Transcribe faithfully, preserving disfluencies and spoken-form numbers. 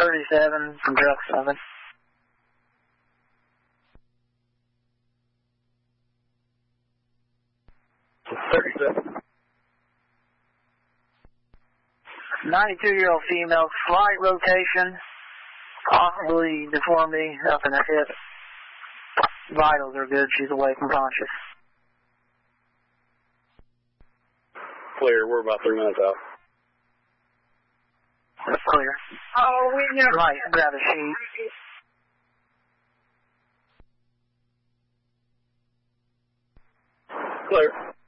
thirty-seven from Drug seven. thirty-seven. ninety-two-year-old female, slight rotation, possibly deformity up in her hip. Vitals are good. She's awake and conscious. Clear. We're about three minutes out. That's clear. Oh, we never... Right, grab a sheet. Clear.